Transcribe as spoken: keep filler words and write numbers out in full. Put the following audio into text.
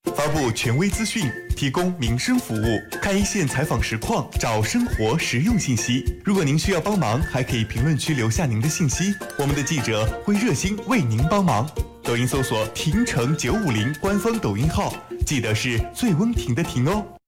发布权威资讯，提供民生服务，看一线采访实况，找生活实用信息。如果您需要帮忙，还可以评论区留下您的信息，我们的记者会热心为您帮忙。抖音搜索“婷城九五零”官方抖音号，记得是最温婷的婷哦。